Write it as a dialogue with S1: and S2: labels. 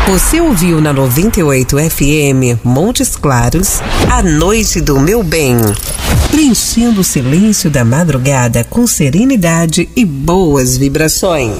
S1: Você ouviu na 98 FM Montes Claros, A Noite do Meu Bem. Preenchendo o silêncio da madrugada com serenidade e boas vibrações.